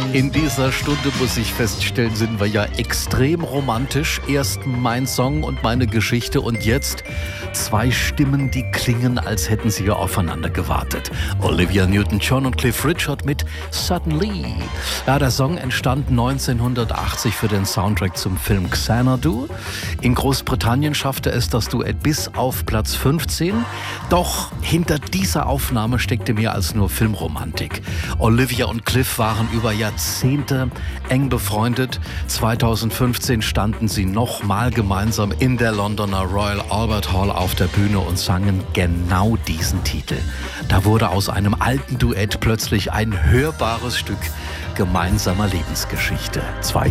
In dieser Stunde, muss ich feststellen, sind wir ja extrem romantisch. Erst mein Song und meine Geschichte und jetzt zwei Stimmen, die klingen, als hätten sie ja aufeinander gewartet. Olivia Newton-John und Cliff Richard mit Suddenly. Ja, der Song entstand 1980 für den Soundtrack zum Film Xanadu. In Großbritannien schaffte es das Duett bis auf Platz 15. Doch hinter dieser Aufnahme steckte mehr als nur Filmromantik. Olivia und Cliff waren über Jahrzehnte eng befreundet. 2015 standen sie nochmal gemeinsam in der Londoner Royal Albert Hall auf der Bühne und sangen genau diesen Titel. Da wurde aus einem alten Duett plötzlich ein hörbares Stück gemeinsamer Lebensgeschichte.